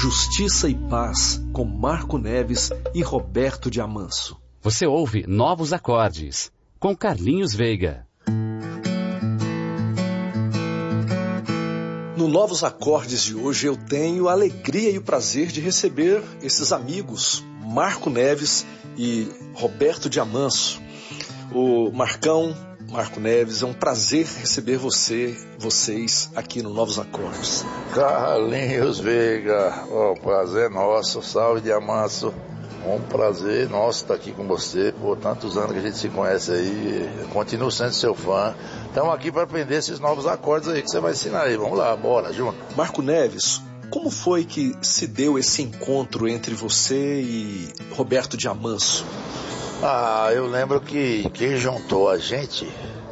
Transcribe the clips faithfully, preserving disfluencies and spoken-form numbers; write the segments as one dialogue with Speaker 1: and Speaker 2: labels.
Speaker 1: Justiça e Paz, com Marco Neves e Roberto de Amanso.
Speaker 2: Você ouve Novos Acordes, com Carlinhos Veiga.
Speaker 1: No Novos Acordes de hoje eu tenho a alegria e o prazer de receber esses amigos, Marco Neves e Roberto de Amanso. O Marcão, Marco Neves, é um prazer receber você, vocês aqui no Novos Acordes.
Speaker 3: Carlinhos Veiga, o prazer é nosso, salve de Amanso. Um prazer nosso estar aqui com você, por tantos anos que a gente se conhece aí, continuo sendo seu fã. Estamos aqui para aprender esses novos acordes aí que você vai ensinar aí. Vamos lá, bora, junto.
Speaker 1: Marco Neves, como foi que se deu esse encontro entre você e Roberto de Amanso?
Speaker 3: Ah, eu lembro que quem juntou a gente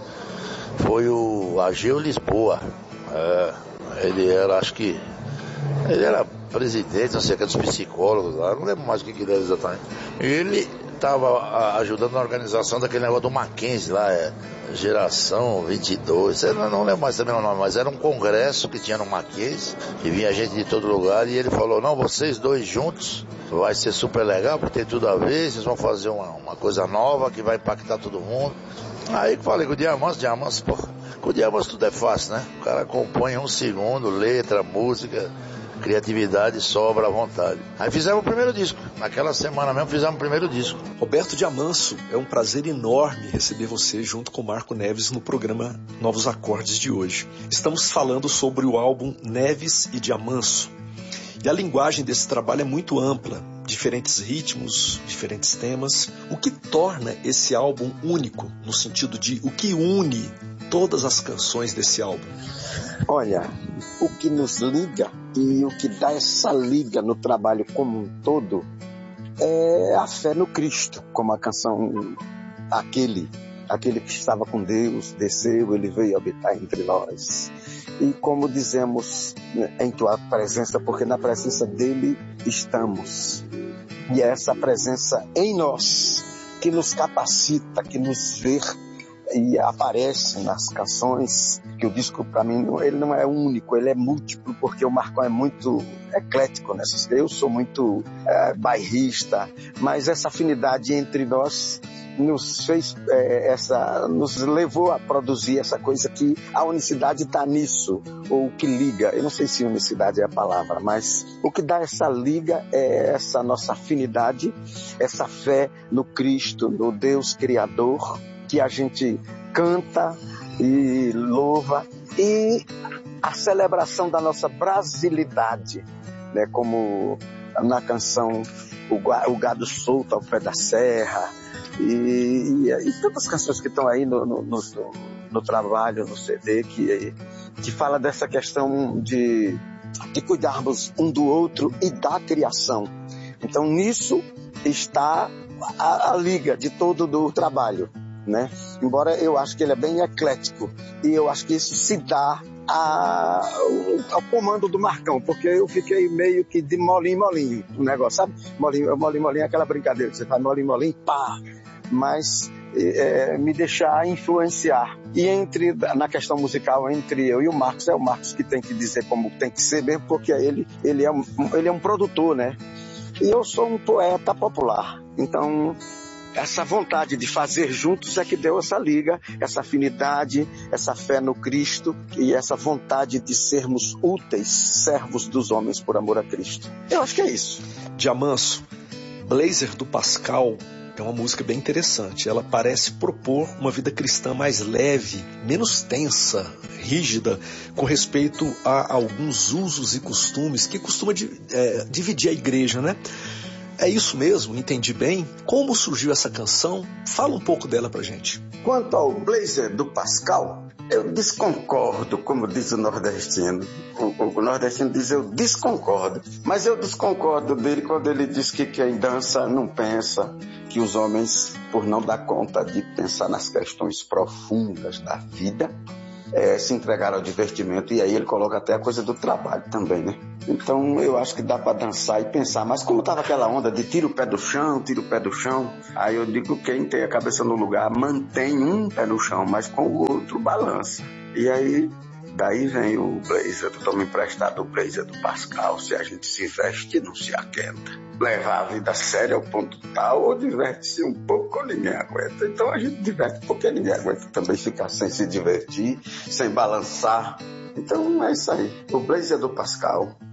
Speaker 3: foi o Ageu Lisboa. É, ele era, acho que, ele era presidente, não sei o que, dos psicólogos lá, não lembro mais o que que ele era exatamente. Ele estava ajudando na organização daquele negócio do Mackenzie lá, é, Geração vinte e dois, eu não, não lembro mais também o nome, mas era um congresso que tinha no Mackenzie, que vinha gente de todo lugar, e ele falou, não, vocês dois juntos, vai ser super legal, porque tem tudo a ver, vocês vão fazer uma, uma coisa nova que vai impactar todo mundo. Aí que falei com o Diamanso, Diamanso, pô, com o Diamanso tudo é fácil, né? O cara compõe em um segundo, letra, música, criatividade, sobra à vontade. Aí fizemos o primeiro disco. Naquela semana mesmo fizemos o primeiro disco.
Speaker 1: Roberto de Amanso, é um prazer enorme receber você junto com o Marco Neves no programa Novos Acordes de hoje. Estamos falando sobre o álbum Neves e de Amanso. E a linguagem desse trabalho é muito ampla, diferentes ritmos, diferentes temas, o que torna esse álbum único, no sentido de o que une todas as canções desse álbum.
Speaker 4: Olha, o que nos liga e o que dá essa liga no trabalho como um todo é a fé no Cristo, como a canção Aquele, aquele que estava com Deus, desceu, ele veio habitar entre nós. E como dizemos, em tua presença, porque na presença dele estamos. E é essa presença em nós que nos capacita, que nos vê e aparece nas canções, que o disco para mim ele não é único, ele é múltiplo, porque o Marcão é muito eclético nessas. Eu sou muito é, bairrista, mas essa afinidade entre nós nos fez é, essa, nos levou a produzir essa coisa que a unicidade está nisso, ou o que liga. Eu não sei se unicidade é a palavra, mas o que dá essa liga é essa nossa afinidade, essa fé no Cristo, no Deus Criador, que a gente canta e louva, e a celebração da nossa brasilidade, né? Como na canção o Gado Solto ao Pé da Serra, e, e, e tantas canções que estão aí no, no, no, no trabalho, no C D, que, que fala dessa questão de, de cuidarmos um do outro e da criação. Então nisso está a, a liga de todo do trabalho, né? Embora eu acho que ele é bem eclético, e eu acho que isso se dá a, ao comando do Marcão, porque eu fiquei meio que de molinho molinho o negócio, sabe? Molinho molinho, molinho é aquela brincadeira que você faz molinho molinho, pá, mas é, me deixar influenciar. E entre, na questão musical, entre eu e o Marcos, é o Marcos que tem que dizer como tem que ser mesmo, porque ele, ele, é, um, ele é um produtor, né? E eu sou um poeta popular, então essa vontade de fazer juntos é que deu essa liga, essa afinidade, essa fé no Cristo e essa vontade de sermos úteis servos dos homens por amor a Cristo. Eu acho que é isso.
Speaker 1: De Amanso, Blazer do Pascal é uma música bem interessante. Ela parece propor uma vida cristã mais leve, menos tensa, rígida, com respeito a alguns usos e costumes que costuma é, dividir a igreja, né? É isso mesmo? Entendi bem? Como surgiu essa canção? Fala um pouco dela pra gente.
Speaker 4: Quanto ao Blazer do Pascal, eu desconcordo, como diz o nordestino. O, o nordestino diz eu desconcordo. Mas eu desconcordo dele quando ele diz que quem dança não pensa, que os homens, por não dar conta de pensar nas questões profundas da vida, é, se entregaram ao divertimento. E aí ele coloca até a coisa do trabalho também, né? Então eu acho que dá para dançar e pensar, mas como estava aquela onda de tira o pé do chão, tira o pé do chão, aí eu digo que quem tem a cabeça no lugar mantém um pé no chão, mas com o outro balança. E aí Daí vem o blazer, eu tomo emprestado o blazer do Pascal, se a gente se veste não se aquieta. Levar a vida séria ao ponto tal, ou diverte-se um pouco ou ninguém aguenta. Então a gente diverte porque ninguém aguenta também ficar sem se divertir, sem balançar. Então é isso aí, o blazer do Pascal.